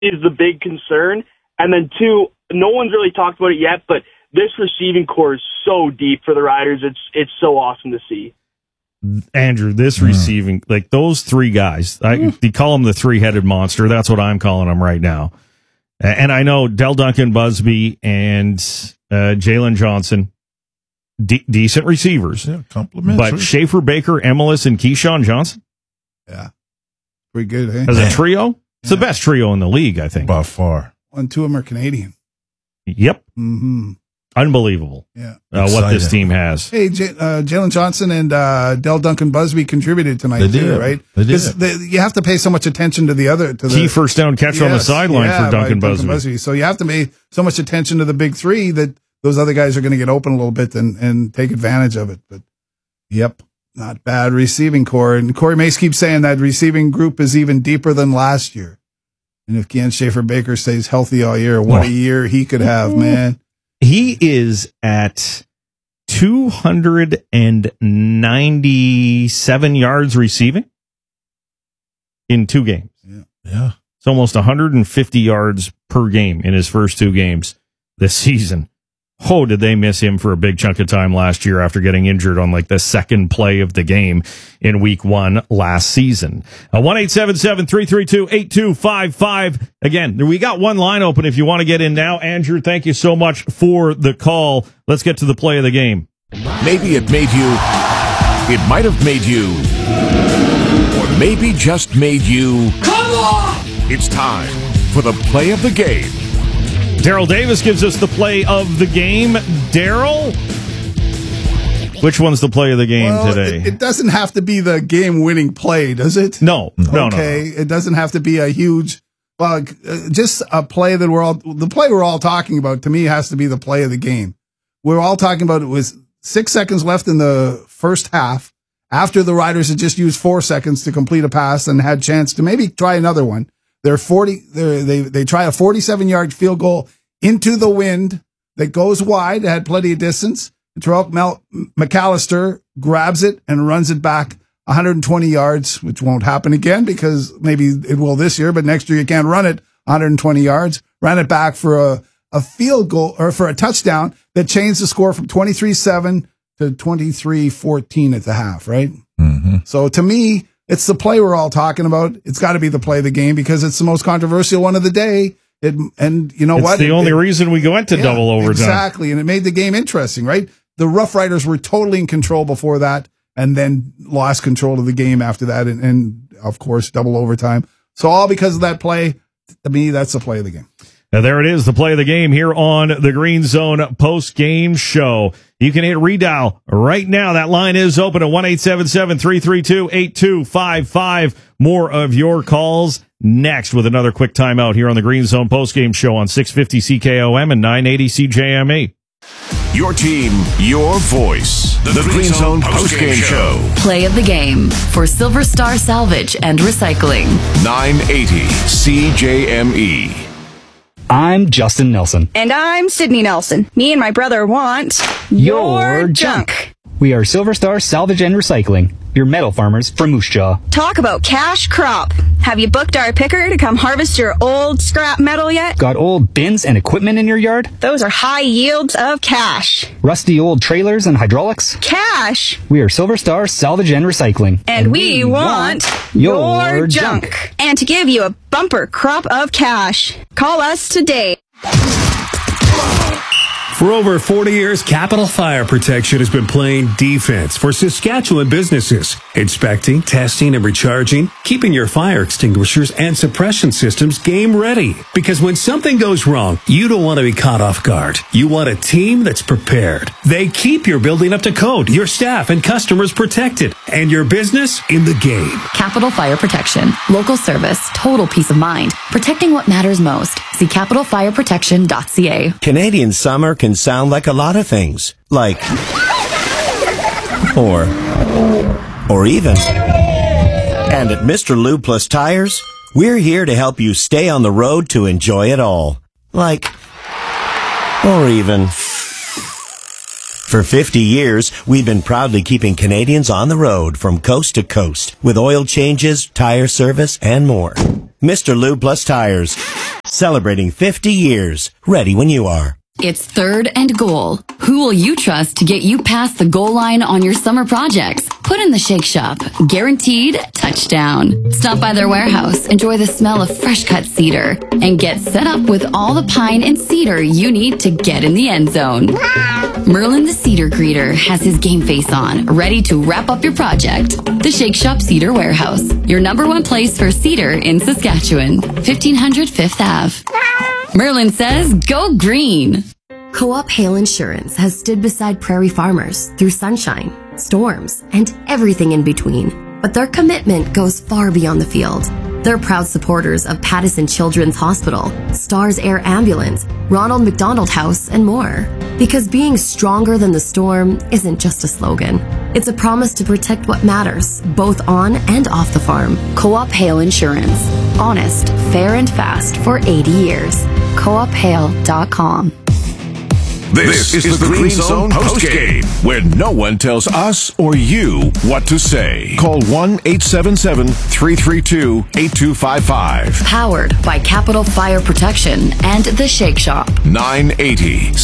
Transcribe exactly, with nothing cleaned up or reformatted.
is the big concern. And then two, no one's really talked about it yet, but this receiving core is so deep for the Riders. It's it's so awesome to see. Andrew, this mm. receiving, like those three guys, I, mm. you call them the three-headed monster. That's what I'm calling them right now. And I know Del Duncan, Busby, and uh, Jalen Johnson, de- decent receivers. Yeah, compliments. But Schaefer, Baker, Emilus, and Keyshawn Johnson? Yeah. Pretty good, eh? As a trio? It's yeah. the best trio in the league, I think. By far. One, two of them are Canadian. Yep. Mm-hmm. Unbelievable. Yeah. Uh, what this team has. Hey, J- uh, Jalen Johnson and uh, Del Duncan Busby contributed tonight, they too, did. right? They did. They, you have to pay so much attention to the other. To the key first down catch yes, on the sideline yeah, for Duncan, Duncan Busby. Busby. So you have to pay so much attention to the big three that those other guys are going to get open a little bit and, and take advantage of it. But, yep, not bad receiving core. And Corey Mace keeps saying that receiving group is even deeper than last year. And if Ken Schaefer Baker stays healthy all year, what oh. a year he could have, man. He is at two hundred ninety-seven yards receiving in two games. Yeah. yeah. It's almost one hundred fifty yards per game in his first two games this season. Oh, did they miss him for a big chunk of time last year after getting injured on like the second play of the game in week one last season. Uh, one eight seven seven, three three two, eight two five five. Again, we got one line open if you want to get in now. Andrew, thank you so much for the call. Let's get to the play of the game. Maybe it made you, it might have made you, or maybe just made you. Come on! It's time for the play of the game. Daryl Davis gives us the play of the game. Daryl, which one's the play of the game well, today? It, it doesn't have to be the game-winning play, does it? No, no, okay, no, no. It doesn't have to be a huge, well, just a play that we're all, the play we're all talking about, to me, has to be the play of the game. We're all talking about it was six seconds left in the first half, after the Riders had just used four seconds to complete a pass and had chance to maybe try another one. They're forty. They're, they they try a forty-seven yard field goal into the wind that goes wide. It had plenty of distance. Terrell Mel- McAllister grabs it and runs it back one hundred twenty yards, which won't happen again because maybe it will this year, but next year you can't run it one hundred twenty yards. Ran it back for a a field goal or for a touchdown that changed the score from twenty-three seven to twenty-three fourteen at the half. Right. Mm-hmm. So to me, it's the play we're all talking about. It's got to be the play of the game because it's the most controversial one of the day. It, and you know it's what? It's the it, only it, reason we go into yeah, double overtime. Exactly. And it made the game interesting, right? The Rough Riders were totally in control before that and then lost control of the game after that. And, and of course, double overtime. So all because of that play, to me, that's the play of the game. Now, there it is, the play of the game here on the Green Zone post-game show. You can hit redial right now. That line is open at one eight seven seven, three three two, eight two five five. More of your calls next with another quick timeout here on the Green Zone post-game show on six fifty C K O M and nine eighty C J M E. Your team, your voice. The, the Green, Green Zone post-game show. Play of the game for Silver Star Salvage and Recycling. nine eighty C J M E. I'm Justin Nelson. And I'm Sydney Nelson. Me and my brother want your, your junk. junk. We are Silver Star Salvage and Recycling, your metal farmers from Moose Jaw. Talk about cash crop. Have you booked our picker to come harvest your old scrap metal yet? Got old bins and equipment in your yard? Those are high yields of cash. Rusty old trailers and hydraulics? Cash. We are Silver Star Salvage and Recycling. And, and we, we want, want your, your junk. junk. And to give you a bumper crop of cash, call us today. For over forty years, Capital Fire Protection has been playing defense for Saskatchewan businesses, inspecting, testing, and recharging, keeping your fire extinguishers and suppression systems game ready. Because when something goes wrong, you don't want to be caught off guard. You want a team that's prepared. They keep your building up to code, your staff and customers protected, and your business in the game. Capital Fire Protection. Local service. Total peace of mind. Protecting what matters most. See capital fire protection dot c a. Canadian summer can sound like a lot of things. Like, or, or even. And at Mister Lube Plus Tires, we're here to help you stay on the road to enjoy it all. Like, or even. For fifty years, we've been proudly keeping Canadians on the road from coast to coast with oil changes, tire service, and more. Mister Lube Plus Tires. Celebrating fifty years. Ready when you are. It's third and goal. Who will you trust to get you past the goal line on your summer projects? Put in the Shake Shop. Guaranteed touchdown. Stop by their warehouse, enjoy the smell of fresh cut cedar, and get set up with all the pine and cedar you need to get in the end zone. Merlin the Cedar Greeter has his game face on, ready to wrap up your project. The Shake Shop Cedar Warehouse, your number one place for cedar in Saskatchewan. fifteen hundred Fifth Avenue. Merlin says, go green. Co-op Hail Insurance has stood beside prairie farmers through sunshine, storms, and everything in between. But their commitment goes far beyond the field. They're proud supporters of Pattison Children's Hospital, Stars Air Ambulance, Ronald McDonald House, and more. Because being stronger than the storm isn't just a slogan. It's a promise to protect what matters, both on and off the farm. Co-op Hail Insurance. Honest, fair, and fast for eighty years. co op hail dot com. This, this is, is the Green Zone postgame, where no one tells us or you what to say. Call one eight seven seven, three three two, eight two five five. Powered by Capital Fire Protection and The Shake Shop. nine eighty